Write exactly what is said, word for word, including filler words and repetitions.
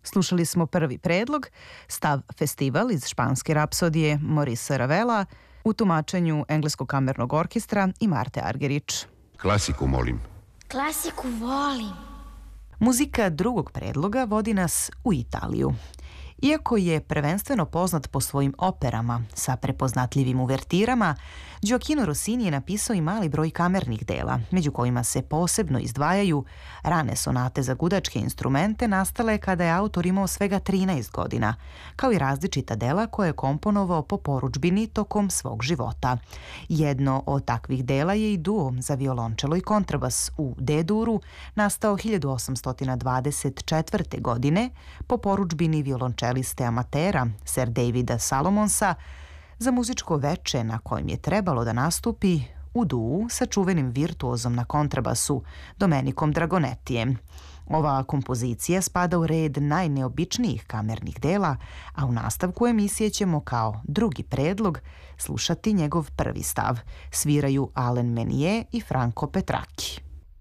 Slušali smo prvi predlog, stav Festival iz španske rapsodije Morisa Ravela u tumačenju Engleskog kamernog orkestra i Marte Argerić. Klasiku molim. Klasiku volim. Muzika drugog predloga vodi nas u Italiju. Iako je prvenstveno poznat po svojim operama sa prepoznatljivim uvertirama, Gioachino Rossini je napisao i mali broj kamernih dela, među kojima se posebno izdvajaju rane sonate za gudačke instrumente nastale kada je autor imao svega trinaest godina, kao i različita dela koje je komponovao po porudžbini tokom svog života. Jedno od takvih dela je i duo za violončelo i kontrabas u D-duru, nastao hiljadu osamsto dvadeset četvrte. godine po porudžbini violončeliste amatera Sir Davida Salomonsa za muzičko veče na kojem je trebalo da nastupi u duu sa čuvenim virtuozom na kontrabasu Domenikom Dragonetijem. Ova kompozicija spada u red najneobičnijih kamernih dela, a u nastavku emisije ćemo kao drugi predlog slušati njegov prvi stav. Sviraju Alen Menier i Franco Petracchi.